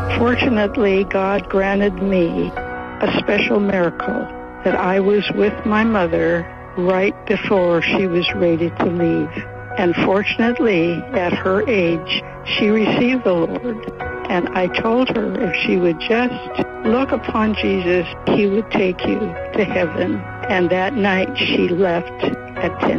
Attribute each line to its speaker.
Speaker 1: Fortunately, God granted me a special miracle that I was with my mother right before she was ready to leave. And fortunately, at her age, she received the Lord. And I told her if she would just look upon Jesus, he would take you to heaven. And that night she left at 10.